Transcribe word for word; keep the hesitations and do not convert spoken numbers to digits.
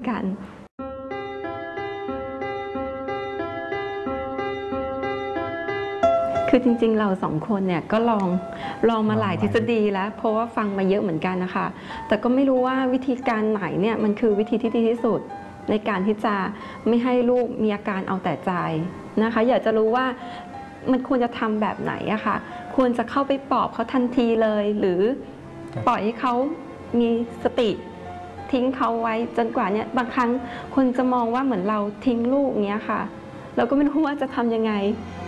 กันคือจริงๆเราสองคนเนี่ยก็ลองลองมาหลายทฤษฎีแล้วเพราะว่าฟังมาเยอะเหมือนกันนะคะแต่ก็ไม่รู้ว่าวิธีการไหนเนี่ยมันคือวิธีที่ดีที่สุดในการที่จะไม่ให้ลูกมีอาการเอาแต่ใจนะคะอยากจะรู้ว่ามันควรจะทำแบบไหนอะค่ะควรจะเข้าไปปลอบเขาทันทีเลยหรือปล่อยให้เขามีสติทิ้งเขาไว้จนกว่าเนี่ยบางครั้งคนจะมองว่าเหมือนเราทิ้งลูกเนี้ยค่ะเราก็ไม่รู้ว่าจะทำยังไง